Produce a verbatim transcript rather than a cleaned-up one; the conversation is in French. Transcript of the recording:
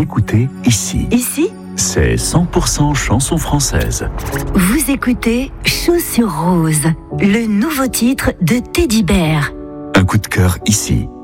écoutez ici. Ici, c'est cent pour cent chanson française. vous écoutez Chaussures Roses, le nouveau titre de Teddy Bear. Un coup de cœur ici.